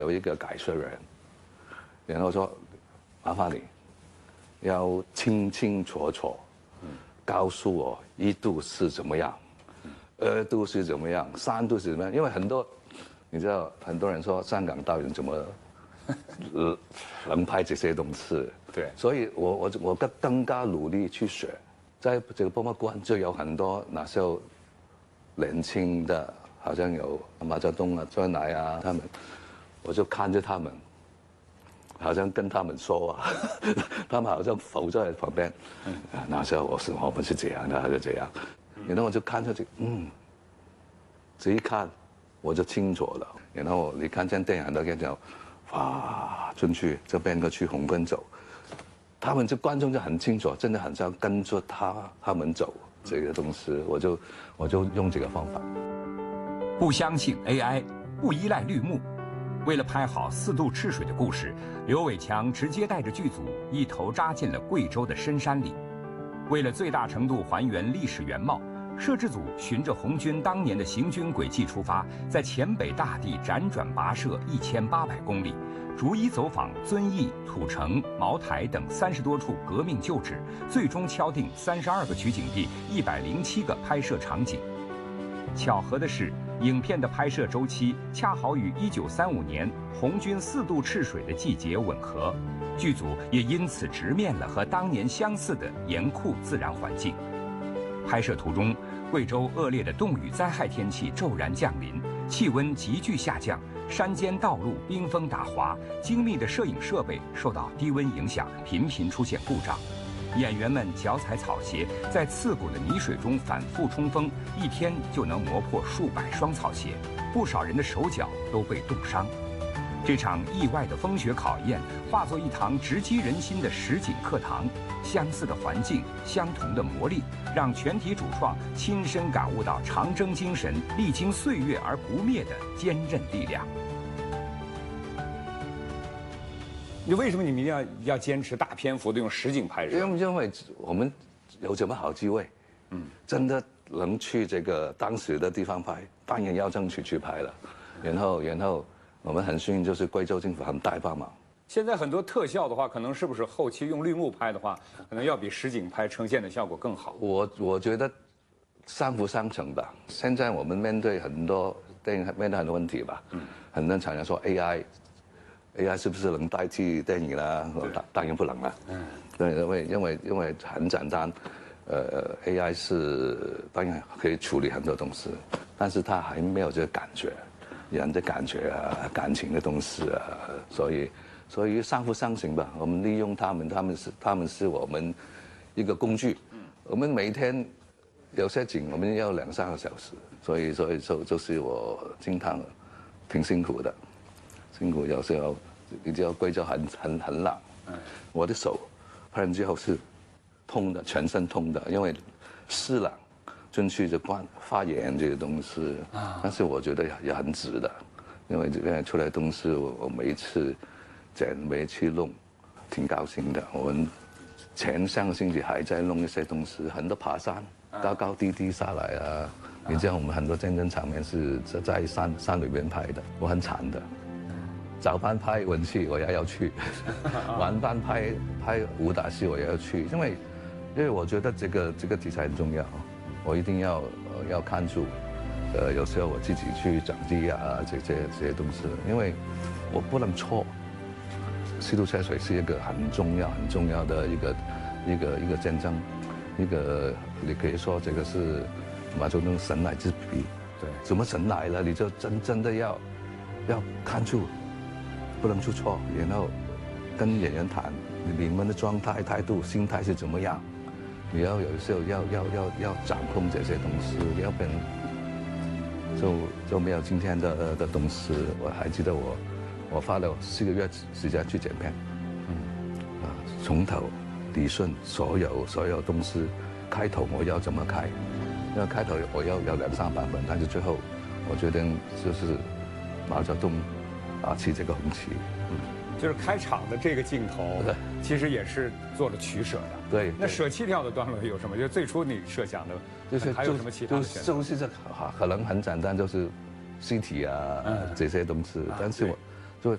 有一个改税人，然后说麻烦你要清清楚楚告诉我1度是怎么样，2度是怎么样，3度是怎么样，因为你知道很多人说香港导演怎么能拍这些东西， 对， 所以我更加努力去学，在这个博物馆就有很多那时候年轻的，好像有毛泽东啊、周恩来啊他们，我就看着他们，好像跟他们说啊，他们好像浮在旁边，那时候我们是这样的，还是这样，然后我就看下去，这一看我就清楚了，然后你看见电影都跟着，哇，进去这边个去红灯走，他们这观众就很清楚，真的很像跟着他们走这个东西，我就用这个方法。 不相信 AI， 不依赖绿幕。为了拍好4度赤水的故事，刘伟强直接带着剧组一头扎进了贵州的深山里。为了最大程度还原历史原貌，摄制组循着红军当年的行军轨迹出发，在黔北大地辗转跋涉1800公里，逐一走访遵义、土城、茅台等30多处革命旧址，最终敲定32个取景地、107个拍摄场景。巧合的是，影片的拍摄周期恰好与1935年红军4度赤水的季节吻合，剧组也因此直面了和当年相似的严酷自然环境。拍摄途中，贵州恶劣的冻雨灾害天气骤然降临，气温急剧下降，山间道路冰封打滑，精密的摄影设备受到低温影响，频频出现故障。演员们脚踩草鞋，在刺骨的泥水中反复冲锋，一天就能磨破数百双草鞋，不少人的手脚都被冻伤。这场意外的风雪考验，化作一堂直击人心的实景课堂。相似的环境，相同的磨砺，让全体主创亲身感悟到长征精神历经岁月而不灭的坚韧力量。 为什么你们一定要坚持大篇幅的用实景拍摄？ 因为我们有这么好机会，真的能去这个当时的地方拍，当然要争取去拍了。然后我们很幸运，就是贵州政府很大帮忙。 现在很多特效的话，可能是不是后期用绿幕拍的话，可能要比实景拍呈现的效果更好？ 我觉得相辅相成吧。现在我们面对很多问题吧，很多人常常说 AI 是不是能代替电影啦？当然不能了。对，因为很简单，AI 是当然可以处理很多东西，但是它还没有这个感觉，人的感觉啊，感情的东西啊，所以相辅相成吧。我们利用他们是我们一个工具。我们每天有些景我们要2-3个小时，所以就是我经常挺辛苦的。辛苦有时候，你知道贵州很冷，我的手拍完之后是痛的，全身痛的，因为湿冷进去就发炎这些东西。但是我觉得也很值得，因为这边出来的东西我每一次剪每一次弄，挺高兴的。我们上个星期还在弄一些东西，很多爬山，高高低低下来啊。你知道我们很多战争场面是在山里面拍的，我很惨的。早班拍文戏我也要去，晚班拍武打戏我也要去，因为我觉得这个题材很重要，我一定要看住。有时候我自己去整地啊这些东西，因为我不能错。4度赤水是一个很重要的一个战争，你可以说这个是毛泽东神来之笔。对，怎么神来了？你就真的要看住。不能出错，然后跟演员谈，你们的状态、态度、心态是怎么样？你要有时候要掌控这些东西，要不然就没有今天的东西。我还记得我花了4个月时间去剪片，从头理顺所有东西，开头我要怎么开？因为开头我要2-3版本，但是最后我决定就是毛泽东。骑这个红旗， 就是开场的这个镜头，其实也是做了取舍的。 对， 那舍弃掉的段落有什么？就最初你设想的，就是还有什么其他的选择？ 就是可能很简单，就是尸体啊这些东西。但是